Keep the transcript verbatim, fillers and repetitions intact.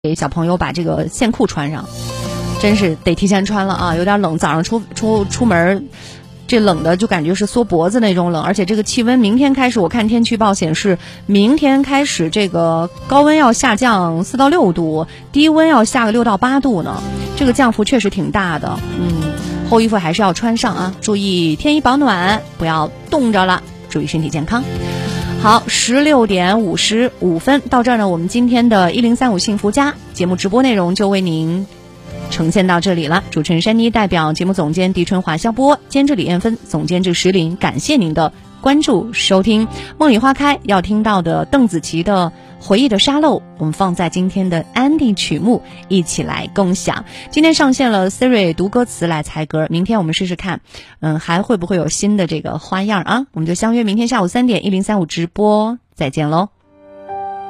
给小朋友把这个线裤穿上，真是得提前穿了啊，有点冷，早上出出出门这冷的就感觉是缩脖子那种冷，而且这个气温明天开始，我看天气预报显示明天开始这个高温要下降四到六度，低温要下个六到八度呢，这个降幅确实挺大的。嗯，厚衣服还是要穿上啊，注意添衣保暖，不要冻着了，注意身体健康。好，十六点五十五分到这儿呢，我们今天的一零三五幸福家节目直播内容就为您呈现到这里了。主持人珊妮代表节目总监狄春华、肖波，监制李艳芬，总监制石林，感谢您的关注收听。梦里花开要听到的邓紫棋的回忆的沙漏，我们放在今天的安迪曲目一起来共享。今天上线了 Siri 读歌词来猜歌，明天我们试试看嗯，还会不会有新的这个花样啊？我们就相约明天下午三点一零三五直播，再见喽。